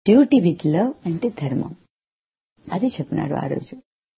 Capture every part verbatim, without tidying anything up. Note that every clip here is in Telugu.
డ్యూటీ విత్ లవ్ అంటే ధర్మం. అది చెప్పినారు ఆ రోజు.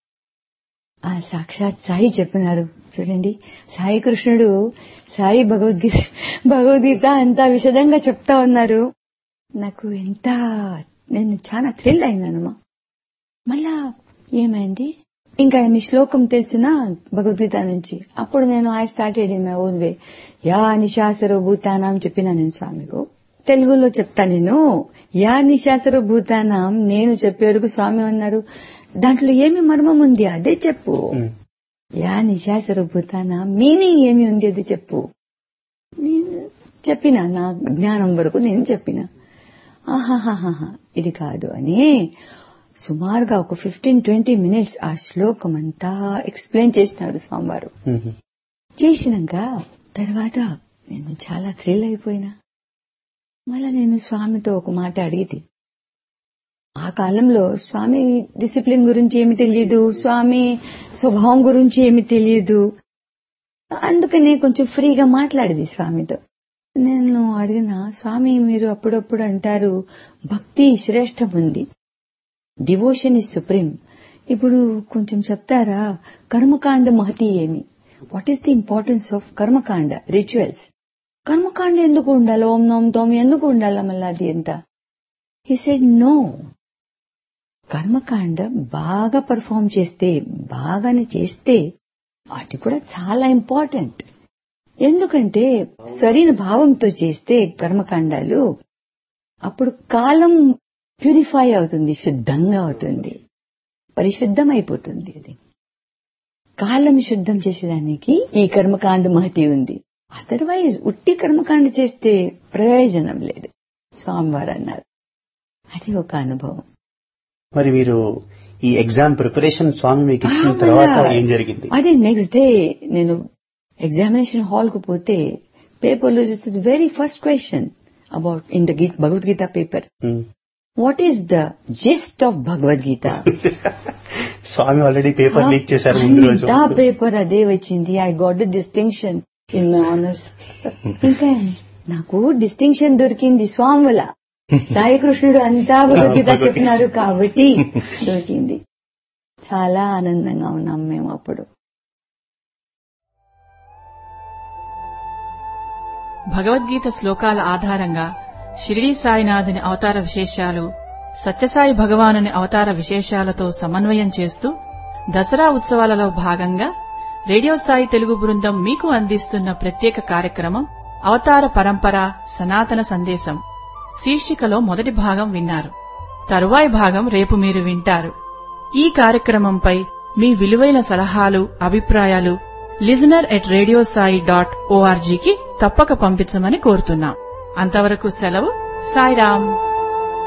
ఆ సాక్షాత్ సాయి చెప్పినారు. చూడండి, సాయి కృష్ణుడు సాయి భగవద్గీత భగవద్గీత అంతా విశదంగా చెప్తా ఉన్నారు. నాకు ఎంత నేను చాలా థ్రిల్ అయినానమ్మా. మళ్ళా ఏమైంది, ఇంకా మీ శ్లోకం తెలిసిన భగవద్గీత నుంచి. అప్పుడు నేను I started in my own way. Yeah నిశాసరో భూతానాం చెప్పినా నేను స్వామికు. తెలుగులో చెప్తా నేను. యా నిశాసరో భూతానాం నేను చెప్పే వరకు స్వామి అన్నారు, దాంట్లో ఏమి మర్మం ఉంది అదే చెప్పు. యా నిశాసరో భూతానాం మీనింగ్ ఏమి ఉంది అది చెప్పు. నేను చెప్పిన, నా జ్ఞానం వరకు నేను చెప్పిన. ఆహాహాహా ఇది కాదు అని సుమారుగా ఒక ఫిఫ్టీన్ ట్వంటీ మినిట్స్ ఆ శ్లోకం అంతా ఎక్స్ప్లెయిన్ చేసినాడు స్వామివారు. చేసినాక తర్వాత నేను చాలా థ్రిల్ అయిపోయినా. మళ్ళా నేను స్వామితో ఒక మాట అడిగితే, ఆ కాలంలో స్వామి డిసిప్లిన్ గురించి ఏమి తెలియదు, స్వామి స్వభావం గురించి ఏమి తెలియదు. అందుకని కొంచెం ఫ్రీగా మాట్లాడేది స్వామితో. నేను అడిగిన, స్వామి మీరు అప్పుడప్పుడు అంటారు భక్తి శ్రేష్టం ఉంది, డివోషన్ ఇస్ సుప్రీం. ఇప్పుడు కొంచెం చెప్తారా కర్మకాండ మహతి ఏమి? What is the importance of కర్మకాండ రిచువల్స్? కర్మకాండ ఎందుకు ఉండాలి? ఓం నోం తోం ఎందుకు ఉండాలా? మళ్ళీ అది ఎంత? హి సెడ్ నో, కర్మకాండ బాగా పర్ఫార్మ్ చేస్తే, బాగానే చేస్తే అది కూడా చాలా ఇంపార్టెంట్. ఎందుకంటే సరైన భావంతో చేస్తే కర్మకాండాలు అప్పుడు కాలం ప్యూరిఫై అవుతుంది, శుద్ధంగా అవుతుంది, పరిశుద్ధం అయిపోతుంది. అది కాలం శుద్ధం చేసేదానికి ఈ కర్మకాండ మహతి ఉంది. అదర్వైజ్ ఉట్టి కర్మకాండ చేస్తే ప్రయోజనం లేదు, స్వామివారు అన్నారు. అది ఒక అనుభవం. మరి మీరు ఈ ఎగ్జామ్ ప్రిపరేషన్ స్వామి మీకు ఇచ్చిన తర్వాత ఏం జరిగింది? అదే నెక్స్ట్ డే నేను ఎగ్జామినేషన్ హాల్ కు పోతే పేపర్లో చూస్తే very first question about in the Bhagavad Gita paper, what is the gist of Bhagavad Gita? Swamy already paper leak చేశారు ముందు రోజు. ఆ పేపర్ అదే వచ్చింది. I got the distinction in my honours. ఇంకా నాకు డిస్టింక్షన్ దొరికింది స్వామి వల్ల. సాయి కృష్ణుడు అంతా భగవద్గీత చెప్పినారు కాబట్టి దొరికింది. చాలా ఆనందంగా ఉన్నాం మేము అప్పుడు. భగవద్గీత శ్లోకాల ఆధారంగా షిరిడీ సాయినాథుని అవతార విశేషాలు, సత్యసాయి భగవానుని అవతార విశేషాలతో సమన్వయం చేస్తూ దసరా ఉత్సవాలలో భాగంగా రేడియో సాయి తెలుగు బృందం మీకు అందిస్తున్న ప్రత్యేక కార్యక్రమం అవతార పరంపర సనాతన సందేశం శీర్షికలో మొదటి భాగం విన్నారు. తరువాయి భాగం రేపు మీరు వింటారు. ఈ కార్యక్రమంపై మీ విలువైన సలహాలు, అభిప్రాయాలు listener at radio Sai dot ఓఆర్జీకి తప్పక పంపించమని కోరుతున్నాం. అంతవరకు సెలవు. సాయిరాం.